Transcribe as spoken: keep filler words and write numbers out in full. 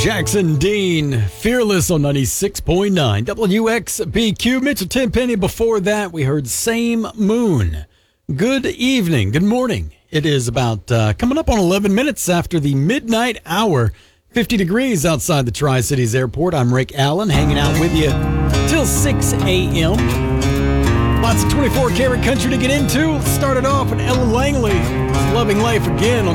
Jackson Dean, Fearless on ninety-six point nine W X B Q. Mitchell Tenpenny. Before that, we heard Same Moon. Good evening. Good morning. It is about uh, coming up on eleven minutes after the midnight hour. fifty degrees outside the Tri-Cities Airport. I'm Rick Allen, hanging out with you till six a.m. Lots of twenty-four karat country to get into. Let's start it off with Ellen Langley, Loving Life Again on